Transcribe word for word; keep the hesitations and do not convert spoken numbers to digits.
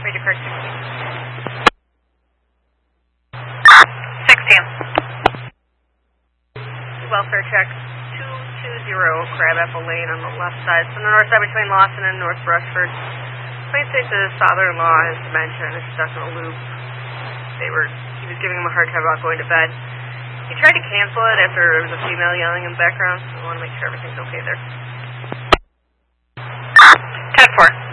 major car sixteen. sixteen. Welfare check two two zero, Crabapple Lane on the left side. So on the north side between Lawson and North Brushford. Plain states that his father-in-law has dementia and is stuck in a loop. They were, he was giving him a hard time about going to bed. He tried to cancel it after there was a female yelling in the background, so I want to make sure everything's okay there. ten four.